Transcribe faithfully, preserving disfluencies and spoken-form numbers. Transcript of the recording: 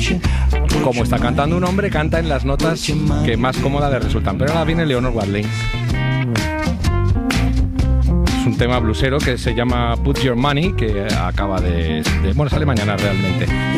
como está cantando un hombre, canta en las notas que más cómodas le resultan. Pero ahora viene Leonard Wadley. Es un tema blusero que se llama Put Your Money, que acaba de, de... Bueno, sale mañana realmente.